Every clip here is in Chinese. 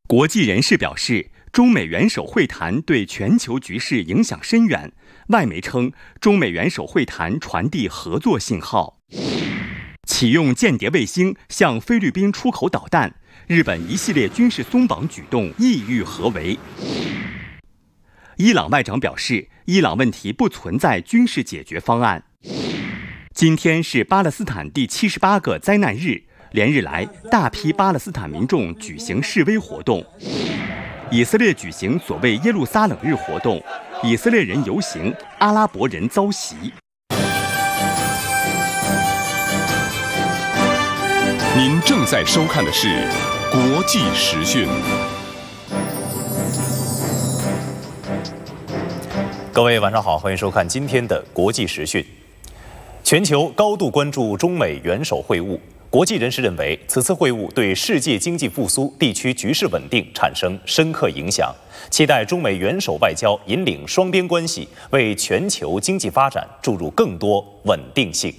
国际人士表示，中美元首会谈对全球局势影响深远。外媒称，中美元首会谈传递合作信号。启用间谍卫星向菲律宾出口导弹，日本一系列军事松绑举动意欲何为？伊朗外长表示，伊朗问题不存在军事解决方案。今天是巴勒斯坦第78个灾难日，连日来大批巴勒斯坦民众举行示威活动。以色列举行所谓耶路撒冷日活动，以色列人游行，阿拉伯人遭袭。 您正在收看的是国际时讯。 各位晚上好，欢迎收看今天的国际时讯。全球高度关注中美元首会晤，国际人士认为，此次会晤对世界经济复苏、地区局势稳定产生深刻影响，期待中美元首外交引领双边关系，为全球经济发展注入更多稳定性。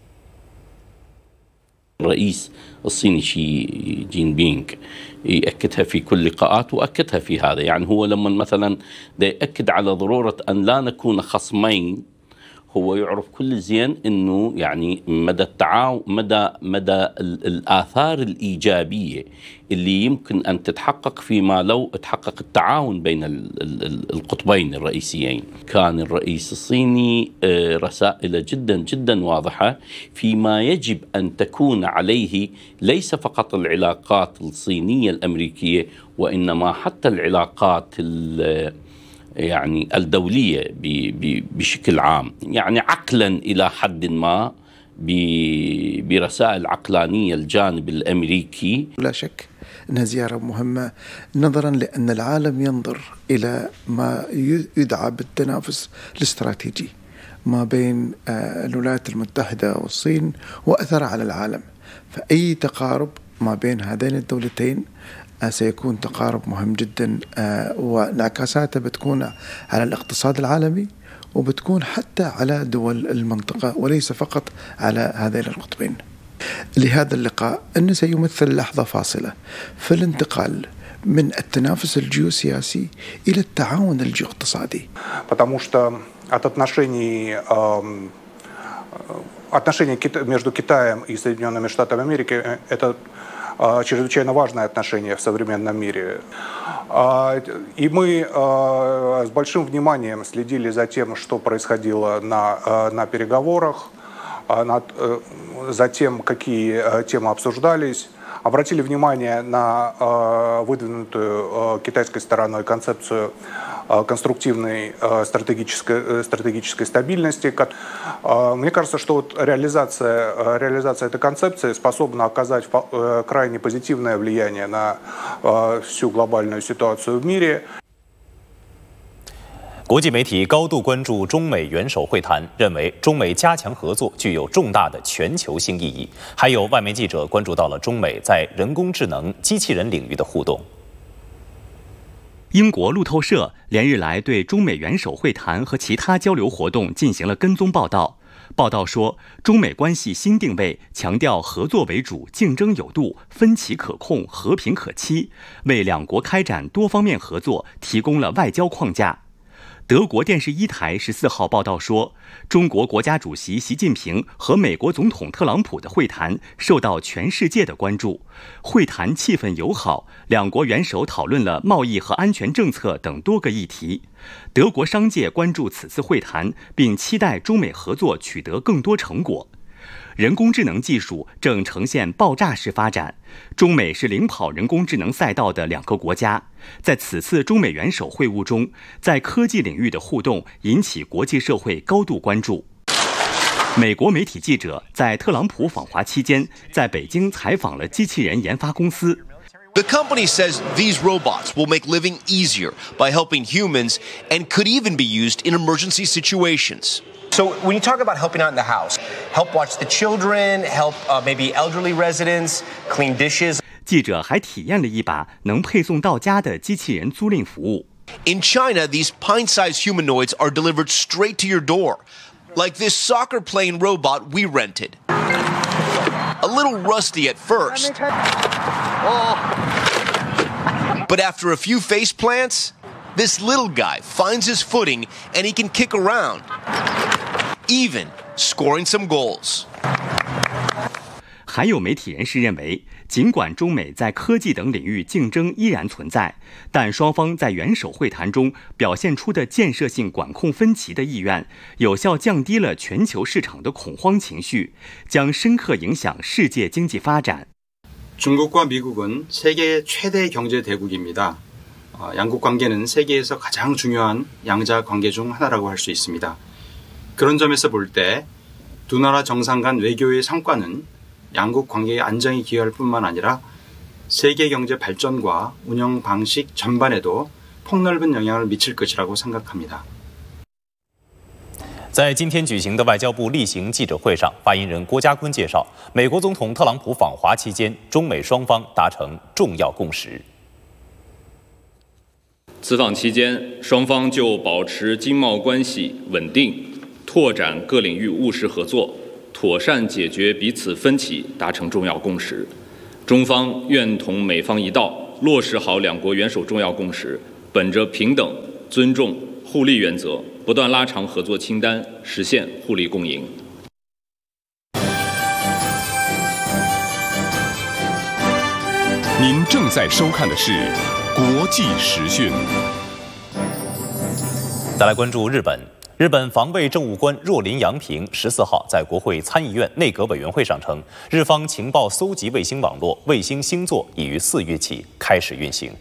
الرئيس الصيني شي جين بينغ يأكدها في كل لقاءات وأكدها في هذا، يعني هو لما مثلا يأكد على ضرورة أن لا نكون خصمين، هو يعرف كل زين انه يعني مدى التعاون مدى الاثار الايجابيه اللي يمكن ان تتحقق فيما لو تحقق التعاون بين القطبين الرئيسيين. كان الرئيس الصيني رسائل جدا جدا واضحه فيما يجب ان تكون عليه ليس فقط العلاقات الصينيه الامريكيه وانما حتى العلاقات يعني الدولية بشكل عام، يعني عقلا إلى حد ما برسائل عقلانية الجانب الأمريكي. لا شك أنها زيارة مهمة نظرا لأن العالم ينظر إلى ما يدعى بالتنافس الاستراتيجي ما بين الولايات المتحدة والصين وأثرها على العالم، فأي تقارب ما بين هذين الدولتين سيكون تقارب مهم جدا، وانعكاساته بتكون على الاقتصاد العالمي وبتكون حتى على دول المنطقة وليس فقط على هذين القطبين. لهذا اللقاء أنه سيمثل لحظة فاصلة في الانتقال من التنافس الجيوسياسي إلى التعاون الجيواقتصادي. Потому что от отношений между Китаем и Соединенными Штатами Америки это чрезвычайно важное отношение в современном мире. И мы с большим вниманием следили за тем, что происходило на переговорах, за тем, какие темы обсуждались. Обратили внимание на выдвинутую китайской стороной концепцию конструктивной стратегической стабильности. Мне кажется, что вот реализация этой концепции способна оказать крайне позитивное влияние на всю глобальную ситуацию в мире. 国际媒体高度关注中美元首会谈，认为中美加强合作具有重大的全球性意义。还有外媒记者关注到了中美在人工智能、机器人领域的互动。 英国路透社连日来对中美元首会谈和其他交流活动进行了跟踪报道。报道说，中美关系新定位强调合作为主、竞争有度、分歧可控、和平可期，为两国开展多方面合作提供了外交框架。德国电视一台14号报道说，中国国家主席习近平和美国总统特朗普的会谈受到全世界的关注。会谈气氛友好，两国元首讨论了贸易和安全政策等多个议题。德国商界关注此次会谈，并期待中美合作取得更多成果。人工智能技术正呈现爆炸式发展，中美是领跑人工智能赛道的两个国家。在此次中美元首会晤中，在科技领域的互动引起国际社会高度关注。美国媒体记者在特朗普访华期间，在北京采访了机器人研发公司。 The company says these robots will make living easier by helping humans and could even be used in emergency situations. So when you talk about helping out in the house, help watch the children, help maybe elderly residents, clean dishes. 记者还体验了一把能配送到家的机器人租赁服务。 In China, these pint-sized humanoids are delivered straight to your door, like this soccer-playing robot we rented. A little rusty at first, But after a few face plants, this little guy finds his footing and he can kick around, even scoring some goals. 还有媒体人士认为，尽管中美在科技等领域竞争依然存在，但双方在元首会谈中表现出的建设性管控分歧的意愿，有效降低了全球市场的恐慌情绪，将深刻影响世界经济发展。 중국과 미국은 세계 최대 경제 대국입니다. 양국 관계는 세계에서 가장 중요한 양자 관계 중 하나라고 할 수 있습니다. 그런 점에서 볼 때 두 나라 정상 간 외교의 성과는 양국 관계의 안정에 기여할 뿐만 아니라 세계 경제 발전과 운영 방식 전반에도 폭넓은 영향을 미칠 것이라고 생각합니다. 在今天举行的外交部例行记者会上，发言人郭家坤介绍，美国总统特朗普访华期间，中美双方达成重要共识。 此访期间，双方就保持经贸关系稳定、拓展各领域务实合作、妥善解决彼此分歧达成重要共识。中方愿同美方一道，落实好两国元首重要共识，本着平等、尊重、互利原则，不断拉长合作清单，实现互利共赢。 您正在收看的是国际时讯。 再来关注日本。日本防卫政务官若林洋平14号在国会参议院内阁委员会上称，日方情报搜集卫星网络卫星星座已于4月起开始运行。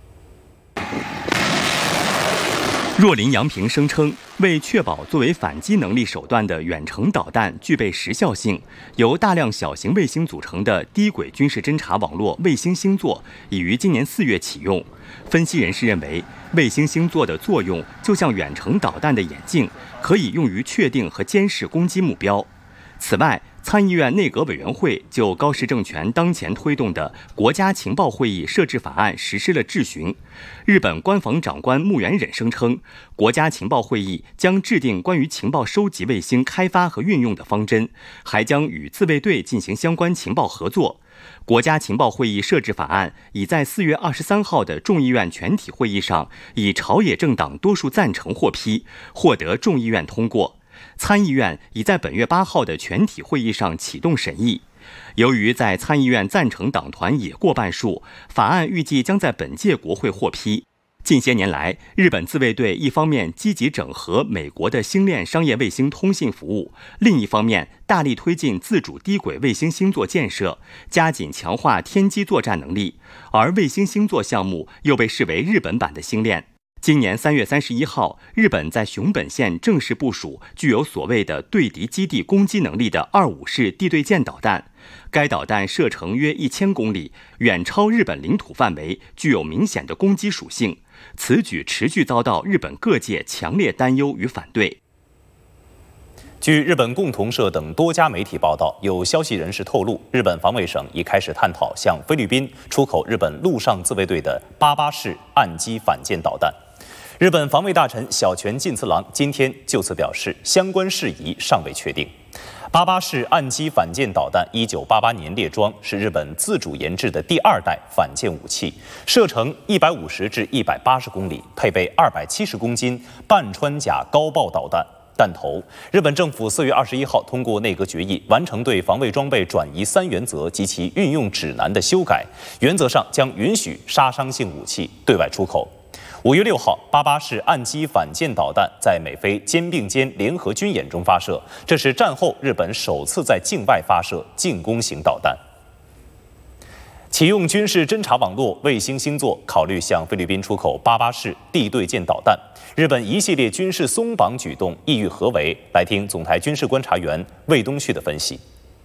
若林洋平声称，为确保作为反击能力手段的远程导弹具备时效性，由大量小型卫星组成的低轨军事侦察网络卫星星座已于今年4月启用。分析人士认为，卫星星座的作用就像远程导弹的眼镜，可以用于确定和监视攻击目标。此外，参议院内阁委员会就高市政权当前推动的国家情报会议设置法案实施了质询。日本官房长官木原忍声称，国家情报会议将制定关于情报收集卫星开发和运用的方针，还将与自卫队进行相关情报合作。国家情报会议设置法案已在4月23号的众议院全体会议上以朝野政党多数赞成获批，获得众议院通过。参议院已在本月8号的全体会议上启动审议。由于在参议院赞成党团也过半数，法案预计将在本届国会获批。近些年来，日本自卫队一方面积极整合美国的星链商业卫星通信服务，另一方面大力推进自主低轨卫星星座建设，加紧强化天基作战能力，而卫星星座项目又被视为日本版的星链。今年3月31号，日本在熊本县正式部署具有所谓的对敌基地攻击能力的25式地对舰导弹。该导弹射程约1000公里，远超日本领土范围，具有明显的攻击属性。此举持续遭到日本各界强烈担忧与反对。 据日本共同社等多家媒体报道，有消息人士透露，日本防卫省已开始探讨向菲律宾出口日本陆上自卫队的88式岸基反舰导弹。日本防卫大臣小泉进次郎今天就此表示，相关事宜尚未确定。88式岸基反舰导弹1988年列装，是日本自主研制的第2代反舰武器，射程150至180公里，配备270公斤半穿甲高爆导弹。弹头，日本政府4月21号通过内阁决议，完成对防卫装备转移3原则及其运用指南的修改，原则上将允许杀伤性武器对外出口。5月6号，88式岸基反舰导弹在美菲肩并肩联合军演中发射，这是战后日本首次在境外发射进攻型导弹。启用军事侦察网络卫星星座，考虑向菲律宾出口88式地对舰导弹。日本一系列军事松绑举动意欲何为？来听总台军事观察员魏东旭的分析。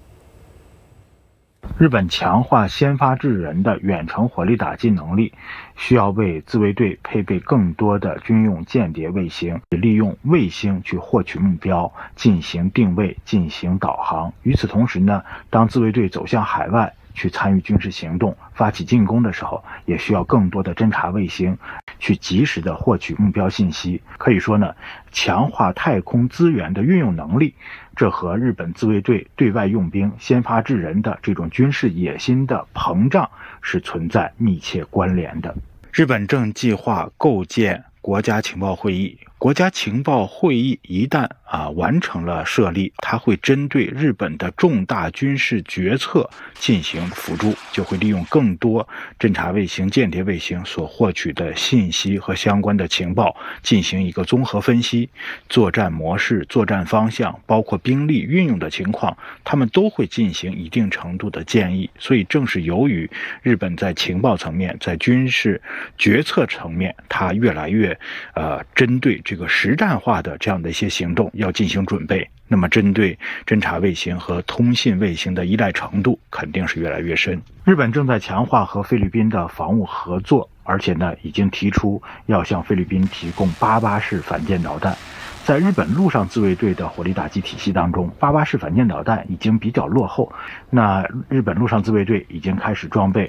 日本强化先发制人的远程火力打击能力，需要为自卫队配备更多的军用间谍卫星，利用卫星去获取目标，进行定位，进行导航。与此同时呢，当自卫队走向海外去参与军事行动、发起进攻的时候，也需要更多的侦察卫星去及时的获取目标信息。可以说呢，强化太空资源的运用能力，这和日本自卫队对外用兵、先发制人的这种军事野心的膨胀是存在密切关联的。 日本正计划构建国家情报会议。国家情报会议一旦完成了设立，它会针对日本的重大军事决策进行辅助，就会利用更多侦察卫星、间谍卫星所获取的信息和相关的情报进行一个综合分析，作战模式、作战方向，包括兵力运用的情况，他们都会进行一定程度的建议。所以正是由于日本在情报层面、在军事决策层面，它越来越针对这个实战化的这样的一些行动要进行准备，那么针对侦察卫星和通信卫星的依赖程度肯定是越来越深。日本正在强化和菲律宾的防务合作，而且呢已经提出要向菲律宾提供88式反舰导弹。在日本陆上自卫队的火力打击体系当中，88式反舰导弹已经比较落后。那日本陆上自卫队已经开始装备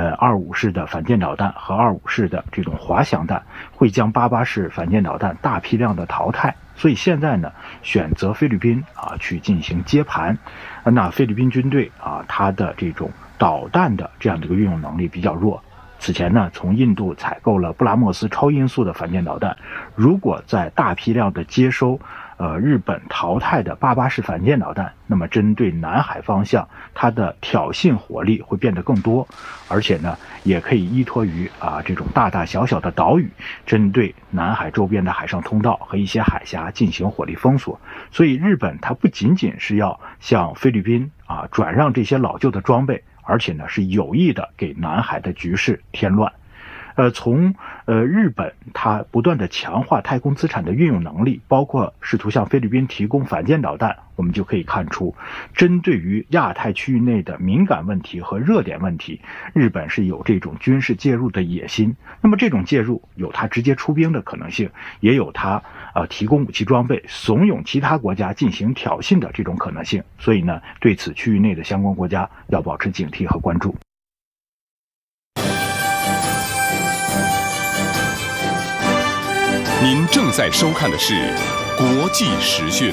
25式的反舰导弹和25式的这种滑翔弹，会将88式反舰导弹大批量的淘汰。所以现在呢，选择菲律宾去进行接盘。那菲律宾军队它的这种导弹的这样的一个运用能力比较弱。此前呢，从印度采购了布拉莫斯超音速的反舰导弹，如果在大批量的接收日本淘汰的88式反舰导弹，那么针对南海方向，它的挑衅火力会变得更多，而且呢，也可以依托于这种大大小小的岛屿，针对南海周边的海上通道和一些海峡进行火力封锁。所以日本它不仅仅是要向菲律宾转让这些老旧的装备，而且呢是有意的给南海的局势添乱。从日本它不断的强化太空资产的运用能力，包括试图向菲律宾提供反舰导弹，我们就可以看出，针对于亚太区域内的敏感问题和热点问题，日本是有这种军事介入的野心。那么这种介入有它直接出兵的可能性，也有它提供武器装备、怂恿其他国家进行挑衅的这种可能性。所以呢，对此区域内的相关国家要保持警惕和关注。 您正在收看的是国际时讯。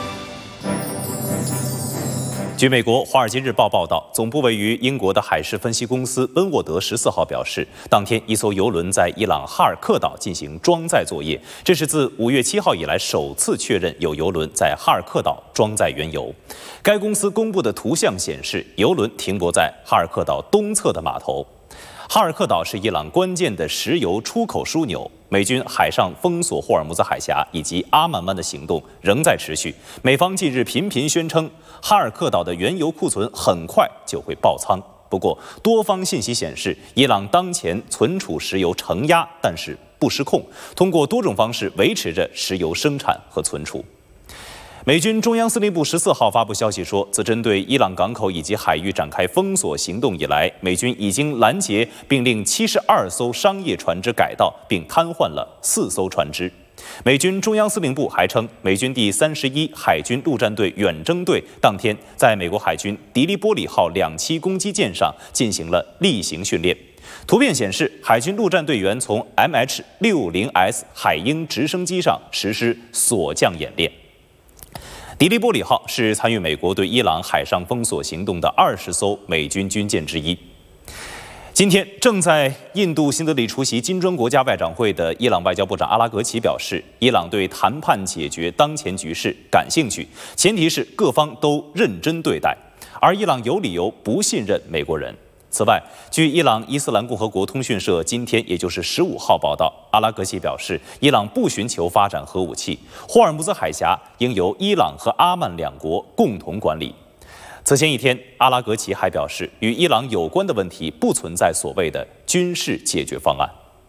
据美国《华尔街日报》报道，总部位于英国的海事分析公司温沃德14号表示，当天一艘邮轮在伊朗哈尔克岛进行装载作业，这是自5月7号以来首次确认有邮轮在哈尔克岛装载原油。该公司公布的图像显示，邮轮停泊在哈尔克岛东侧的码头。哈尔克岛是伊朗关键的石油出口枢纽，美军海上封锁霍尔木兹海峡以及阿曼湾的行动仍在持续。美方近日频频宣称，哈尔克岛的原油库存很快就会爆仓。不过，多方信息显示，伊朗当前存储石油承压，但是不失控，通过多种方式维持着石油生产和存储。美军中央司令部14号发布消息说，自针对伊朗港口以及海域展开封锁行动以来，美军已经拦截并令72艘商业船只改道，并瘫痪了4艘船只。美军中央司令部还称，美军第31海军陆战队远征队当天在美国海军迪利波里号2栖攻击舰上进行了例行训练。图片显示，海军陆战队员从 MH-60S 海鹰直升机上实施锁降演练。迪利波里号是参与美国对伊朗海上封锁行动的20艘美军军舰之一。今天正在印度新德里出席金砖国家外长会的伊朗外交部长阿拉格齐表示，伊朗对谈判解决当前局势感兴趣，前提是各方都认真对待，而伊朗有理由不信任美国人。此外，据伊朗伊斯兰共和国通讯社今天也就是15号报道，阿拉格齐表示，伊朗不寻求发展核武器，霍尔木兹海峡应由伊朗和阿曼两国共同管理。此前一天，阿拉格齐还表示，与伊朗有关的问题不存在所谓的军事解决方案。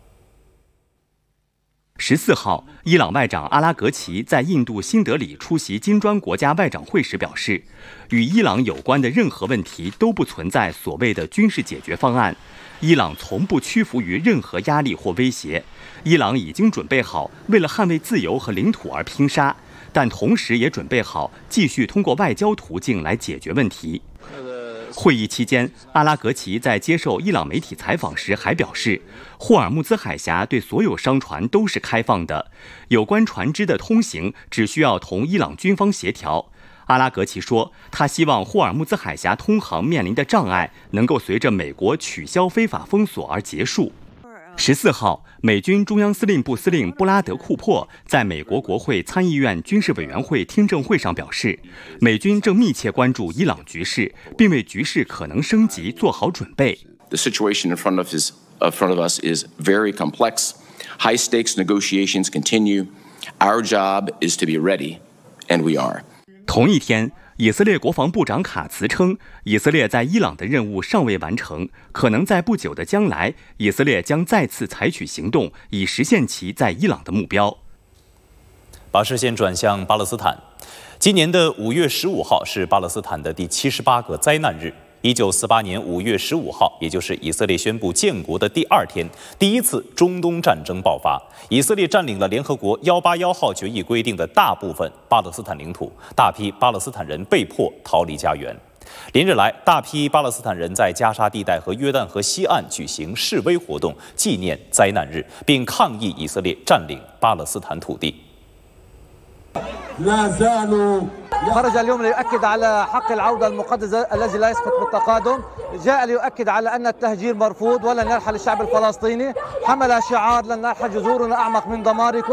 14号，伊朗外长阿拉格齐在印度新德里出席金砖国家外长会时表示，与伊朗有关的任何问题都不存在所谓的军事解决方案，伊朗从不屈服于任何压力或威胁，伊朗已经准备好为了捍卫自由和领土而拼杀，但同时也准备好继续通过外交途径来解决问题。会议期间，阿拉格齐在接受伊朗媒体采访时还表示，霍尔木兹海峡对所有商船都是开放的，有关船只的通行只需要同伊朗军方协调。阿拉格齐说，他希望霍尔木兹海峡通航面临的障碍能够随着美国取消非法封锁而结束。 14号，美军中央司令部司令布拉德·库珀在美国国会参议院军事委员会听证会上表示，美军正密切关注伊朗局势，并为局势可能升级做好准备。 The situation in front of us is very complex. High stakes negotiations continue. Our job is to be ready, and we are. 同一天，以色列国防部长卡茨称，以色列在伊朗的任务尚未完成，可能在不久的将来，以色列将再次采取行动，以实现其在伊朗的目标。 把视线转向巴勒斯坦，今年的5月15号是巴勒斯坦的第78个灾难日。1948年5月15号，也就是以色列宣布建国的第2天，第一次中东战争爆发。以色列占领了联合国181号决议规定的大部分巴勒斯坦领土，大批巴勒斯坦人被迫逃离家园。连日来，大批巴勒斯坦人在加沙地带和约旦河西岸举行示威活动，纪念灾难日，并抗议以色列占领巴勒斯坦土地。 خرج اليوم ليؤكد على حق العودة المقدسة الذي لا يسقط بالتقادم جاء ليؤكد على أن التهجير مرفوض ولن يرحل الشعب الفلسطيني حمل شعار لن نرحل جذورنا أعمق من دماركم